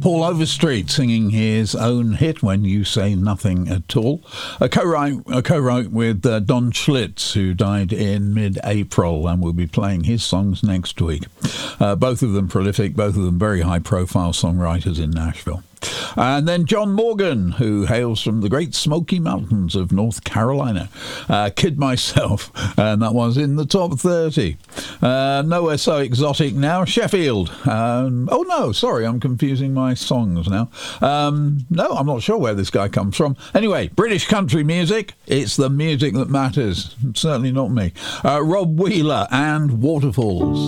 Paul Overstreet singing his own hit, When You Say Nothing at All. A co-write with Don Schlitz, who died in mid-April, and we'll be playing his songs next week. Both of them prolific, both of them very high-profile songwriters in Nashville. And then John Morgan, who hails from the Great Smoky Mountains of North Carolina. Kid Myself, and that was in the top 30. Nowhere so exotic now, Sheffield. Oh no, sorry, I'm confusing my songs now. No, I'm not sure where this guy comes from. Anyway, British country music, it's the music that matters. Certainly not me. Rob Wheeler and Waterfalls.